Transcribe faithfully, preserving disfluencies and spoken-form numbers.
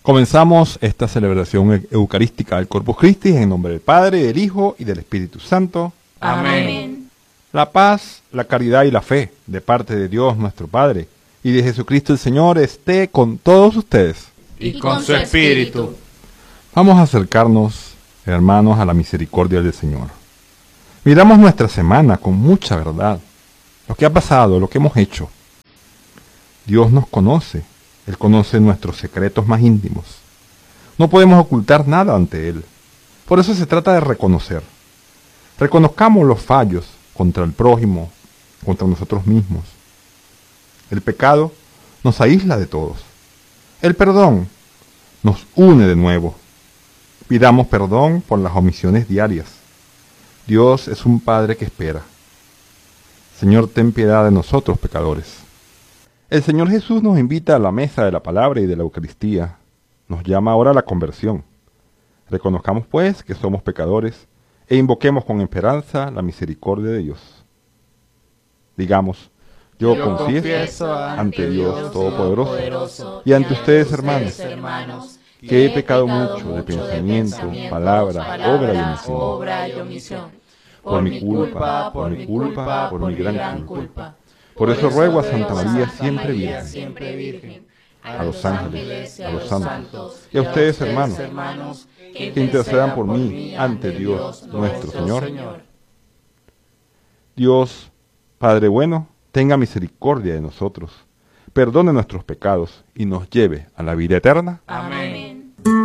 Comenzamos esta celebración eucarística del Corpus Christi en nombre del Padre, del Hijo y del Espíritu Santo. Amén. La paz, la caridad y la fe de parte de Dios nuestro Padre y de Jesucristo el Señor esté con todos ustedes. Y con su espíritu. Vamos a acercarnos, hermanos, a la misericordia del Señor. Miramos nuestra semana con mucha verdad, lo que ha pasado, lo que hemos hecho. Dios nos conoce, Él conoce nuestros secretos más íntimos. No podemos ocultar nada ante Él. Por eso se trata de reconocer. Reconozcamos los fallos contra el prójimo, contra nosotros mismos. El pecado nos aísla de todos. El perdón nos une de nuevo. Pidamos perdón por las omisiones diarias. Dios es un Padre que espera. Señor, ten piedad de nosotros, pecadores. El Señor Jesús nos invita a la mesa de la palabra y de la Eucaristía. Nos llama ahora a la conversión. Reconozcamos, pues, que somos pecadores e invoquemos con esperanza la misericordia de Dios. Digamos, yo, yo confieso ante Dios Todopoderoso y ante ustedes, hermanos, hermanos que he pecado mucho de pensamiento, palabra, obra y omisión, por mi culpa, por mi culpa, por mi gran culpa. Por eso ruego a Santa María siempre Virgen, a los ángeles, a los santos, y a ustedes, hermanos, que intercedan por mí ante Dios nuestro Señor. Dios, Padre bueno, tenga misericordia de nosotros, perdone nuestros pecados y nos lleve a la vida eterna. Amén.